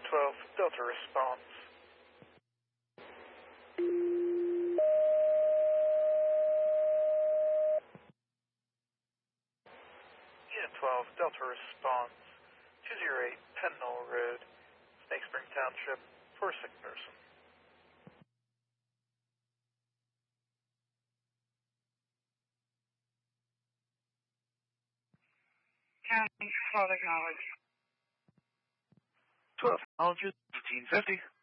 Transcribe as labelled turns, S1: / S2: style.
S1: 12, Delta response. Unit 12, Delta response. 208 Penn Knoll Road, Snake Spring Township, for a sick person.
S2: County, full acknowledge.
S1: 12, acknowledges 1850.